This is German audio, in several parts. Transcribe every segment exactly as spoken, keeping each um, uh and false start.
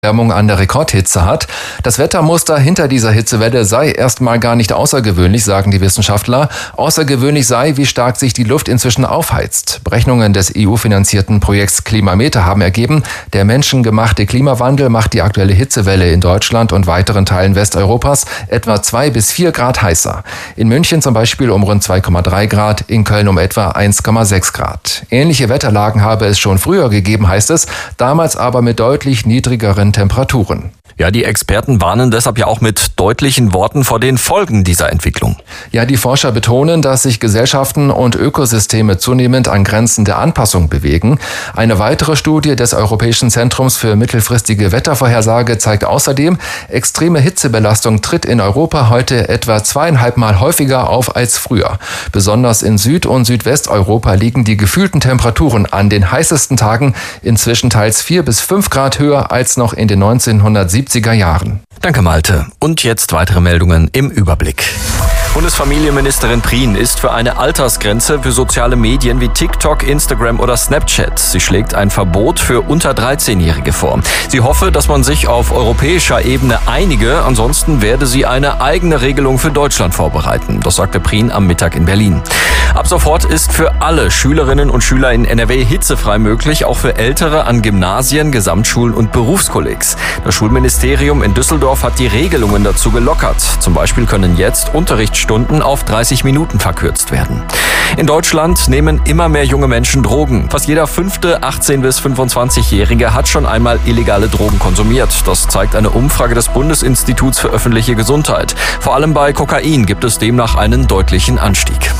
Erwärmung an der Rekordhitze hat. Das Wettermuster hinter dieser Hitzewelle sei erstmal gar nicht außergewöhnlich, sagen die Wissenschaftler. Außergewöhnlich sei, wie stark sich die Luft inzwischen aufheizt. Berechnungen des E U-finanzierten Projekts Klimameter haben ergeben, der menschengemachte Klimawandel macht die aktuelle Hitzewelle in Deutschland und weiteren Teilen Westeuropas etwa zwei bis vier Grad heißer. In München zum Beispiel um rund zwei Komma drei Grad, in Köln um etwa eins Komma sechs Grad. Ähnliche Wetterlagen habe es schon früher gegeben, heißt es, damals aber mit deutlich niedrigeren Temperaturen. Ja, die Experten warnen deshalb ja auch mit deutlichen Worten vor den Folgen dieser Entwicklung. Ja, die Forscher betonen, dass sich Gesellschaften und Ökosysteme zunehmend an Grenzen der Anpassung bewegen. Eine weitere Studie des Europäischen Zentrums für mittelfristige Wettervorhersage zeigt außerdem, extreme Hitzebelastung tritt in Europa heute etwa zweieinhalb Mal häufiger auf als früher. Besonders in Süd- und Südwesteuropa liegen die gefühlten Temperaturen an den heißesten Tagen inzwischen teils vier bis fünf Grad höher als noch in den neunzehnhundertsiebziger Jahren. Danke, Malte. Und jetzt weitere Meldungen im Überblick. Bundesfamilienministerin Prien ist für eine Altersgrenze für soziale Medien wie TikTok, Instagram oder Snapchat. Sie schlägt ein Verbot für unter dreizehnjährige vor. Sie hoffe, dass man sich auf europäischer Ebene einige, ansonsten werde sie eine eigene Regelung für Deutschland vorbereiten. Das sagte Prien am Mittag in Berlin. Ab sofort ist für alle Schülerinnen und Schüler in N R W hitzefrei möglich, auch für Ältere an Gymnasien, Gesamtschulen und Berufskollegs. Das Schulministerium in Düsseldorf hat die Regelungen dazu gelockert. Zum Beispiel können jetzt Unterrichtsstunden auf dreißig Minuten verkürzt werden. In Deutschland nehmen immer mehr junge Menschen Drogen. Fast jeder fünfte achtzehn- bis fünfundzwanzigjährige hat schon einmal illegale Drogen konsumiert. Das zeigt eine Umfrage des Bundesinstituts für öffentliche Gesundheit. Vor allem bei Kokain gibt es demnach einen deutlichen Anstieg.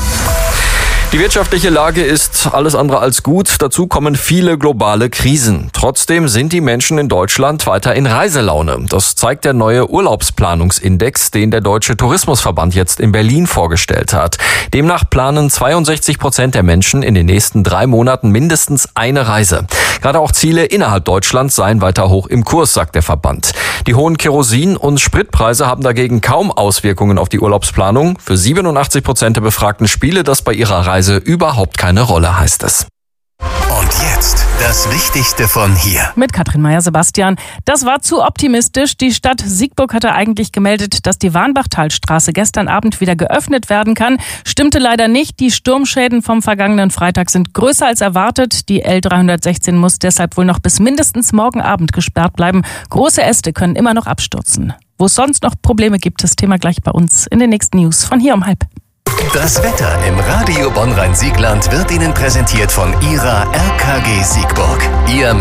Die wirtschaftliche Lage ist alles andere als gut. Dazu kommen viele globale Krisen. Trotzdem sind die Menschen in Deutschland weiter in Reiselaune. Das zeigt der neue Urlaubsplanungsindex, den der Deutsche Tourismusverband jetzt in Berlin vorgestellt hat. Demnach planen zweiundsechzig Prozent der Menschen in den nächsten drei Monaten mindestens eine Reise. Gerade auch Ziele innerhalb Deutschlands seien weiter hoch im Kurs, sagt der Verband. Die hohen Kerosin- und Spritpreise haben dagegen kaum Auswirkungen auf die Urlaubsplanung. Für siebenundachtzig Prozent der Befragten spiele das bei ihrer Reise überhaupt keine Rolle, heißt es. Und jetzt das Wichtigste von hier. Mit Katrin Meyer-Sebastian. Das war zu optimistisch. Die Stadt Siegburg hatte eigentlich gemeldet, dass die Warnbachtalstraße gestern Abend wieder geöffnet werden kann. Stimmte leider nicht. Die Sturmschäden vom vergangenen Freitag sind größer als erwartet. Die L dreihundertsechzehn muss deshalb wohl noch bis mindestens morgen Abend gesperrt bleiben. Große Äste können immer noch abstürzen. Wo es sonst noch Probleme gibt, das Thema gleich bei uns in den nächsten News von hier um halb. Das Wetter im Radio Bonn-Rhein-Siegland wird Ihnen präsentiert von Ihrer R K G Siegburg, Ihr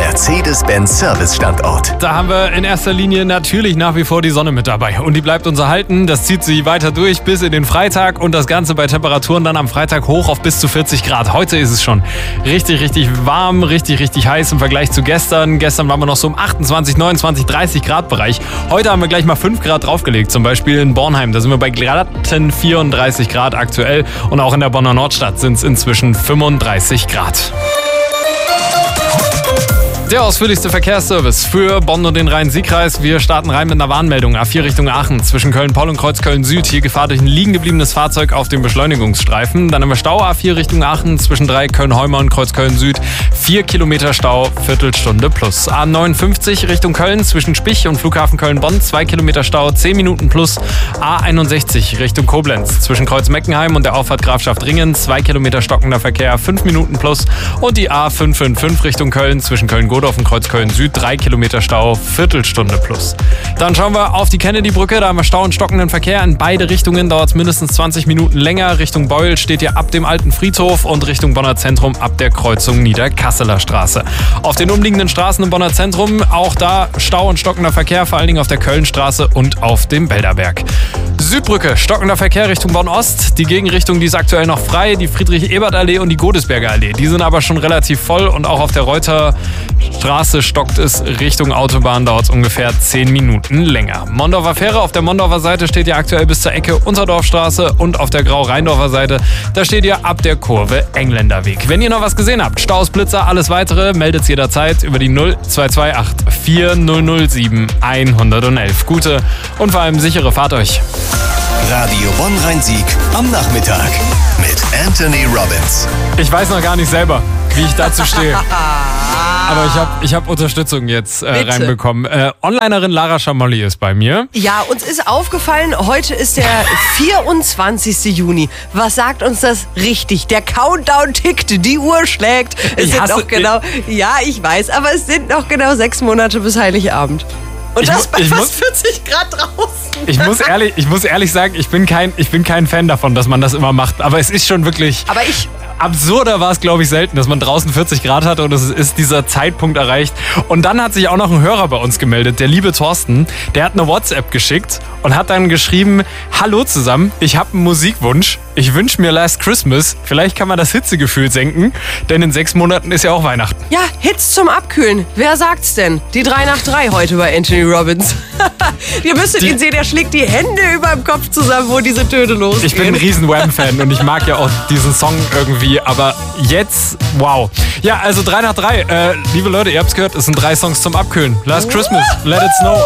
Mercedes-Benz-Service-Standort. Da haben wir in erster Linie natürlich nach wie vor die Sonne mit dabei. Und die bleibt uns erhalten. Das zieht sie weiter durch bis in den Freitag. Und das Ganze bei Temperaturen dann am Freitag hoch auf bis zu vierzig Grad. Heute ist es schon richtig, richtig warm, richtig, richtig heiß im Vergleich zu gestern. Gestern waren wir noch so im achtundzwanzig, neunundzwanzig, dreißig Grad Bereich. Heute haben wir gleich mal fünf Grad draufgelegt. Zum Beispiel in Bornheim. Da sind wir bei glatten vierunddreißig Grad aktuell. Und auch in der Bonner Nordstadt sind es inzwischen fünfunddreißig Grad. Der ausführlichste Verkehrsservice für Bonn und den Rhein-Sieg-Kreis. Wir starten rein mit einer Warnmeldung. A vier Richtung Aachen zwischen Köln-Poll und Kreuzköln-Süd. Hier Gefahr durch ein liegen gebliebenes Fahrzeug auf dem Beschleunigungsstreifen. Dann haben wir Stau A vier Richtung Aachen zwischen drei Köln-Heumer und Kreuzköln-Süd. Vier Kilometer Stau, Viertelstunde plus. A neunundfünfzig Richtung Köln zwischen Spich und Flughafen Köln-Bonn. Zwei Kilometer Stau, zehn Minuten plus. A einundsechzig Richtung Koblenz zwischen Kreuz-Meckenheim und der Auffahrt Grafschaft Ringen. Zwei Kilometer stockender Verkehr, fünf Minuten plus. Und die A fünf fünf fünf Richtung Köln zwischen Köln-Godorf und Kreuzköln-Süd, drei Kilometer Stau, Viertelstunde plus. Dann schauen wir auf die Kennedy-Brücke, da haben wir Stau und stockenden Verkehr. In beide Richtungen dauert es mindestens zwanzig Minuten länger. Richtung Beul steht ihr ab dem alten Friedhof und Richtung Bonner Zentrum ab der Kreuzung Niederkasseler Straße. Auf den umliegenden Straßen im Bonner Zentrum auch da Stau und stockender Verkehr, vor allen Dingen auf der Kölnstraße und auf dem Bälderberg. Südbrücke, stockender Verkehr Richtung Bonn-Ost. Die Gegenrichtung, die ist aktuell noch frei, die Friedrich-Ebert-Allee und die Godesberger Allee. Die sind aber schon relativ voll und auch auf der Reuter Straße stockt es Richtung Autobahn, dauert es ungefähr zehn Minuten länger. Mondorfer Fähre, auf der Mondorfer Seite steht ihr aktuell bis zur Ecke Unterdorfstraße und auf der Grau-Rheindorfer Seite, da steht ihr ab der Kurve Engländerweg. Wenn ihr noch was gesehen habt, Staus, Blitzer, alles weitere, meldet es jederzeit über die null zwei zwei acht vier null null sieben eins null eins. Gute und vor allem sichere Fahrt euch. Radio Bonn-Rhein-Sieg am Nachmittag mit Anthony Robbins. Ich weiß noch gar nicht selber, wie ich dazu stehe. aber ich habe ich hab Unterstützung jetzt äh, reinbekommen. Äh, Onlinerin Lara Schamolli ist bei mir. Ja, uns ist aufgefallen, heute ist der vierundzwanzigsten Juni. Was sagt uns das richtig? Der Countdown tickt, die Uhr schlägt. Es Ich sind hasse- noch genau, ja, ich weiß, aber es sind noch genau sechs Monate bis Heiligabend. Und Ich das mu- bei ich fast muss- vierzig Grad draußen. Ich muss ehrlich, ich muss ehrlich sagen, ich bin kein, ich bin kein Fan davon, dass man das immer macht. Aber es ist schon wirklich... Aber ich... Absurder war es, glaube ich, selten, dass man draußen vierzig Grad hatte und es ist dieser Zeitpunkt erreicht. Und dann hat sich auch noch ein Hörer bei uns gemeldet, der liebe Thorsten. Der hat eine WhatsApp geschickt und hat dann geschrieben, hallo zusammen, ich habe einen Musikwunsch. Ich wünsche mir Last Christmas. Vielleicht kann man das Hitzegefühl senken, denn in sechs Monaten ist ja auch Weihnachten. Ja, Hits zum Abkühlen. Wer sagt's denn? Die drei nach drei heute bei Anthony Robbins. Ihr müsstet Die- ihn sehen, er schlägt die Hände über dem Kopf zusammen, wo diese Töne losgehen. Ich bin ein riesen Wham-Fan und ich mag ja auch diesen Song irgendwie, aber jetzt, wow. Ja, also drei nach drei. Äh, liebe Leute, ihr habt's gehört, es sind drei Songs zum Abkühlen. Last Christmas, Let It Snow.